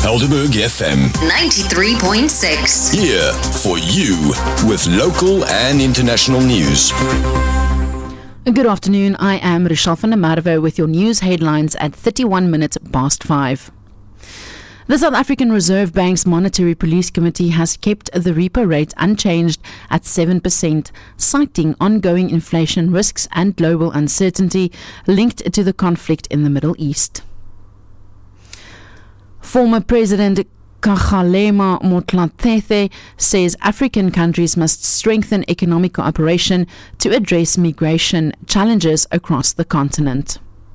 Helderberg FM 93.6. here for you with local and international news. Good afternoon, I am Rochelle van der Merwe with your news headlines at 31 minutes past 5. The South African Reserve Bank's Monetary Policy Committee has kept the repo rate unchanged at 7%, citing ongoing inflation risks and global uncertainty linked to the conflict in the Middle East. Former President Kgalema Motlanthe says African countries must strengthen economic cooperation to address migration challenges across the continent.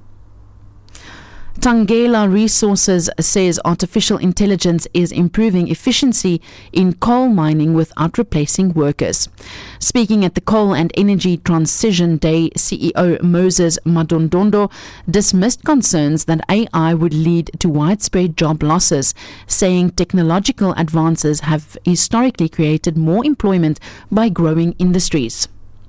Tangela Resources says artificial intelligence is improving efficiency in coal mining without replacing workers. Speaking at the Coal and Energy Transition Day, CEO Moses Madondondo dismissed concerns that AI would lead to widespread job losses, saying technological advances have historically created more employment by growing industries.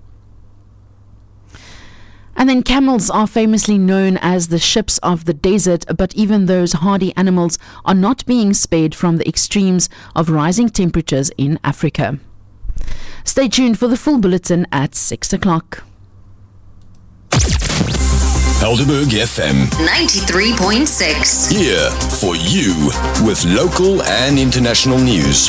And then camels are famously known as the ships of the desert, but even those hardy animals are not being spared from the extremes of rising temperatures in Africa. Stay tuned for the full bulletin at 6 o'clock. Helderberg FM 93.6. here for you with local and international news.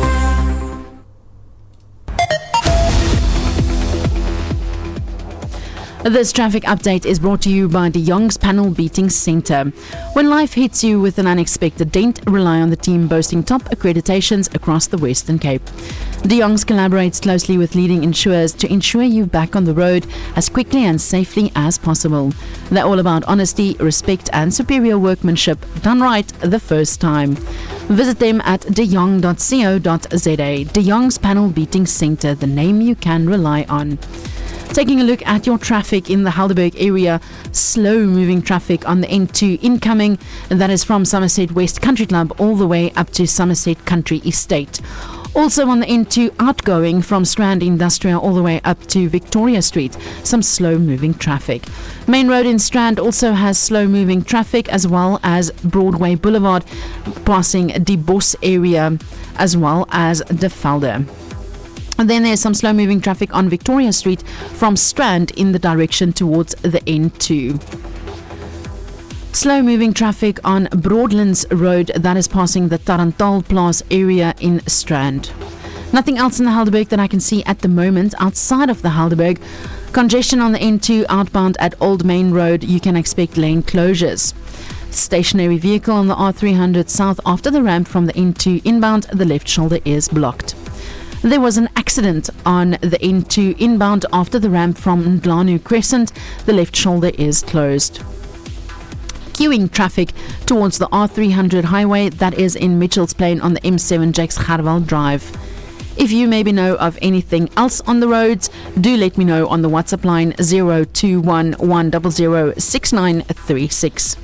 This traffic update is brought to you by De Jong's Panel Beating Centre. When life hits you with an unexpected dent, rely on the team boasting top accreditations across the Western Cape. De Jong's collaborates closely with leading insurers to ensure you back on the road as quickly and safely as possible. They're all about honesty, respect and superior workmanship done right the first time. Visit them at dejong.co.za. De Jong's Panel Beating Centre, the name you can rely on. Taking a look at your traffic in the Helderberg area, slow-moving traffic on the N2 incoming, and that is from Somerset West Country Club all the way up to Somerset Country Estate. Also on the N2 outgoing from Strand Industrial all the way up to Victoria Street, some slow-moving traffic. Main Road in Strand also has slow-moving traffic, as well as Broadway Boulevard passing Die Bos area, as well as De Velde. And then there's some slow-moving traffic on Victoria Street from Strand in the direction towards the N2. Slow-moving traffic on Broadlands Road, that is passing the Tarantal Plaas area in Strand. Nothing else in the Helderberg that I can see at the moment outside of the Helderberg. Congestion on the N2 outbound at Old Main Road, you can expect lane closures. Stationary vehicle on the R300 south after the ramp from the N2 inbound, the left shoulder is blocked. There was an accident on the N2 inbound after the ramp from Ndlanu Crescent. The left shoulder is closed. Queuing traffic towards the R300 highway, that is in Mitchell's Plain on the M7 Jacques Harwell Drive. If you maybe know of anything else on the roads, do let me know on the WhatsApp line 021 100 6936.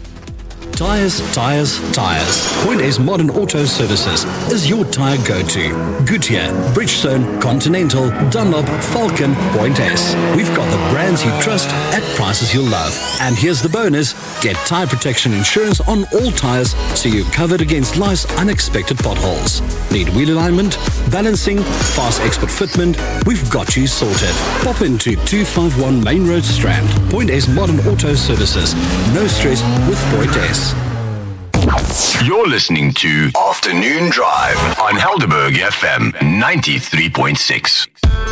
Tyres. Point A's Modern Auto Services is your tyre go-to. Goodyear, Bridgestone, Continental, Dunlop, Falcon, Point S. We've got the brands you trust at prices you'll love. And here's the bonus. Get tyre protection insurance on all tyres so you're covered against life's unexpected potholes. Need wheel alignment, balancing, fast expert fitment? We've got you sorted. Pop into 251 Main Road Strand. Point A's Modern Auto Services. No stress with Point S. You're listening to Afternoon Drive on Helderberg FM 93.6.